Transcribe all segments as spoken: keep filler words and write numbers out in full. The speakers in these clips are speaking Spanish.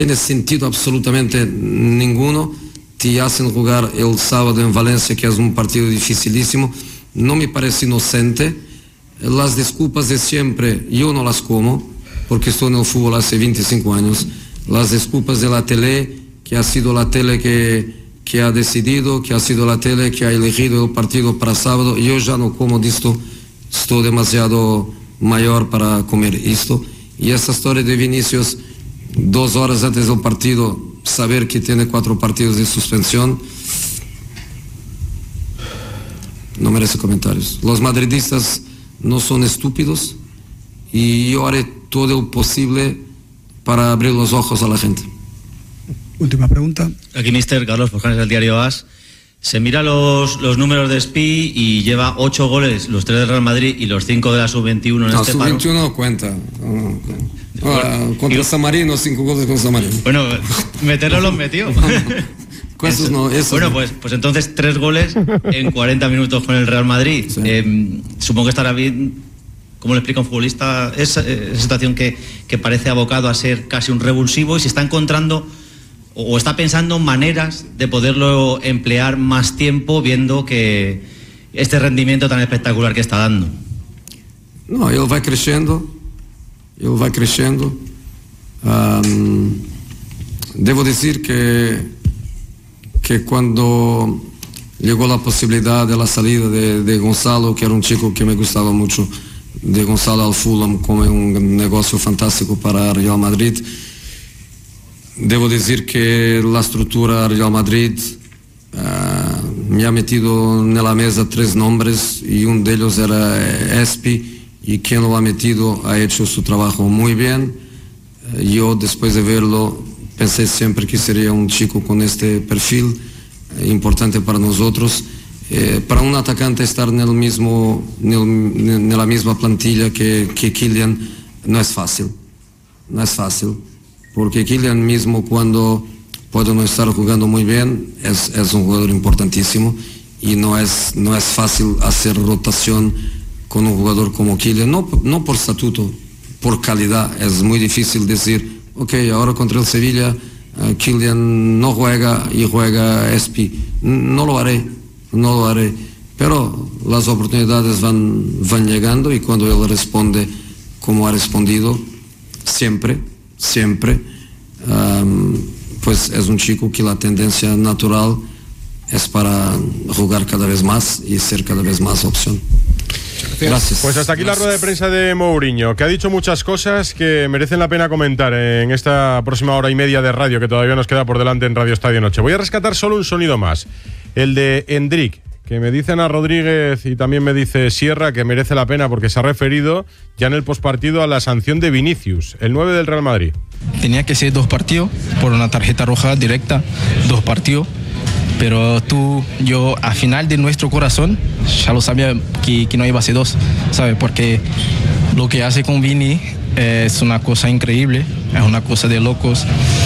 tiene sentido absolutamente ninguno. Te hacen jugar el sábado en Valencia, que es un partido dificilísimo. No me parece inocente. Las disculpas de siempre, yo no las como, porque estoy en el fútbol hace veinticinco años. Las disculpas de la tele, que ha sido la tele que, que ha decidido, que ha sido la tele que ha elegido el partido para sábado. Yo ya no como de esto, estoy demasiado mayor para comer esto. Y esta historia de Vinicius, dos horas antes del partido, saber que tiene cuatro partidos de suspensión, no merece comentarios. Los madridistas no son estúpidos y yo haré todo lo posible para abrir los ojos a la gente. Última pregunta. Aquí mister Carlos Forjanes del diario AS. Se mira los, los números de Espi y lleva ocho goles, los tres del Real Madrid y los cinco de la sub veintiuno en no, este sub veintiuno paro. No cuenta. No, no. Ah, contra y, San Marino, cinco goles con San Marino. Bueno, meterlo los metió. Esos no, esos bueno, no. Pues, pues entonces tres goles en cuarenta minutos con el Real Madrid. Sí. Eh, supongo que estará bien. ¿Cómo le explica un futbolista esa, esa situación que, que parece abocado a ser casi un revulsivo y se está encontrando o está pensando maneras de poderlo emplear más tiempo viendo que este rendimiento tan espectacular que está dando? No, él va creciendo, él va creciendo. Um, debo decir que, que cuando llegó la posibilidad de la salida de, de Gonzalo, que era un chico que me gustaba mucho, de Gonzalo al Fulham como un negocio fantástico para Real Madrid, debo decir que la estructura Real Madrid uh, me ha metido en la mesa tres nombres y uno de ellos era Espi, y quien lo ha metido ha hecho su trabajo muy bien. Uh, yo después de verlo pensé siempre que sería un chico con este perfil uh, importante para nosotros. Eh, para un atacante estar en, el mismo, en, el, en la misma plantilla que, que Kylian no es fácil, no es fácil, porque Kylian mismo cuando puede no estar jugando muy bien es, es un jugador importantísimo y no es, no es fácil hacer rotación con un jugador como Kylian, no, no por estatuto, por calidad. Es muy difícil decir, ok, ahora contra el Sevilla uh, Kylian no juega y juega Espi. No lo haré. No lo haré, pero las oportunidades van, van llegando y cuando él responde como ha respondido, siempre, siempre, um, pues es un chico que la tendencia natural es para jugar cada vez más y ser cada vez más opción. Gracias. Pues hasta aquí Gracias. La rueda de prensa de Mourinho, que ha dicho muchas cosas que merecen la pena comentar en esta próxima hora y media de radio que todavía nos queda por delante en Radio Estadio Noche. Voy a rescatar solo un sonido más. El de Endrick, que me dicen a Rodríguez y también me dice Sierra que merece la pena porque se ha referido ya en el postpartido a la sanción de Vinicius, el nueve del Real Madrid. Tenía que ser dos partidos por una tarjeta roja directa, dos partidos, pero tú, yo, al final de nuestro corazón, ya lo sabía que, que no iba a ser dos, ¿sabes? Porque lo que hace con Vini es una cosa increíble, es una cosa de locos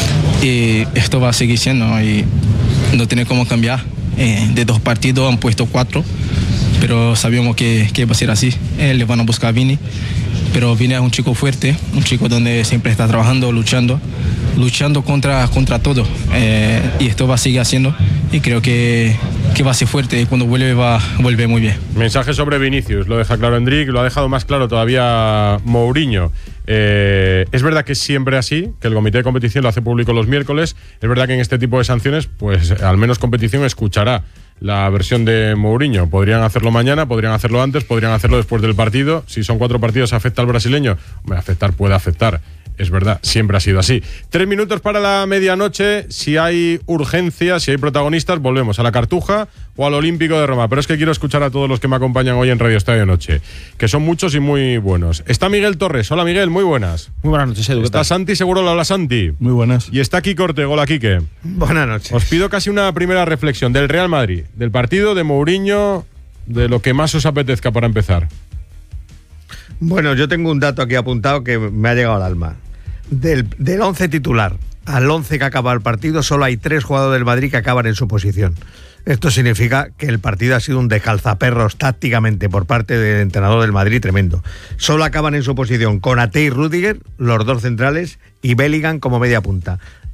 y esto va a seguir siendo y no tiene cómo cambiar. Eh, de dos partidos han puesto cuatro, pero sabíamos que, que iba a ser así. Eh, le van a buscar a Vini, pero Vini es un chico fuerte, un chico donde siempre está trabajando, luchando, luchando contra, contra todo. Eh, y esto va a seguir haciendo y creo que, que va a ser fuerte y cuando vuelve va a volver muy bien. Mensaje sobre Vinicius, lo deja claro Endrick, lo ha dejado más claro todavía Mourinho. Eh, es verdad que es siempre así, que el comité de competición lo hace público los miércoles. Es verdad que en este tipo de sanciones, pues al menos competición escuchará la versión de Mourinho. Podrían hacerlo mañana, podrían hacerlo antes, podrían hacerlo después del partido. Si son cuatro partidos, ¿afecta al brasileño? Hombre, afectar puede afectar. Es verdad, siempre ha sido así. Tres minutos para la medianoche. Si hay urgencia, si hay protagonistas, volvemos a la Cartuja o al Olímpico de Roma. Pero es que quiero escuchar a todos los que me acompañan hoy en Radio Estadio Noche, que son muchos y muy buenos. Está Miguel Torres. Hola, Miguel, muy buenas. Muy buenas noches, Edu. Está Santi Segurola. Hola, Santi. Muy buenas. Y está Kike Ortega. Hola, Kike. Buenas noches. Os pido casi una primera reflexión del Real Madrid, del partido, de Mourinho, de lo que más os apetezca para empezar. Bueno, yo tengo un dato aquí apuntado que me ha llegado al alma. Del, del once titular al once que acaba el partido, solo hay tres jugadores del Madrid que acaban en su posición. Esto significa que el partido ha sido un descalzaperros tácticamente por parte del entrenador del Madrid tremendo. Solo acaban en su posición Konaté y Rüdiger, los dos centrales, y Bellingham como media punta.